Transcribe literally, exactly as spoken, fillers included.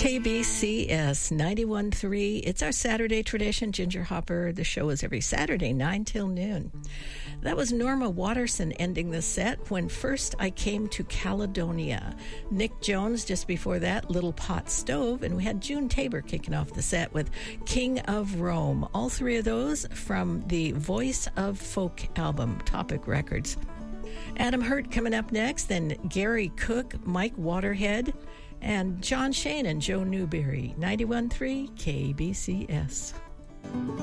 K B C S ninety-one point three. It's our Saturday tradition, Ginger Hopper. The show is every Saturday, nine till noon. That was Norma Watterson ending the set, When First I Came to Caledonia. Nick Jones just before that, Little Pot Stove. And we had June Tabor kicking off the set with King of Rome. All three of those from the Voice of Folk album, Topic Records. Adam Hurt coming up next, then Gary Cook, Mike Waterhead, and John Shane and Joe Newberry. ninety-one point three K B C S.